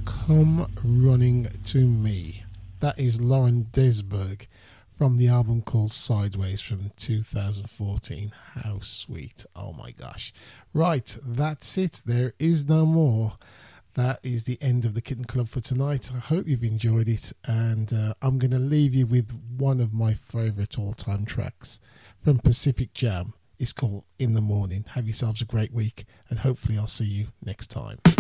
Come Running to Me. That is Lauren Desberg from the album called Sideways from 2014. How sweet. Oh my gosh. Right, that's it. There is no more. That is the end of the Kitten Club for tonight. I hope you've enjoyed it, and I'm going to leave you with one of my favourite all-time tracks from Pacific Jam. It's called In the Morning. Have yourselves a great week, and hopefully I'll see you next time.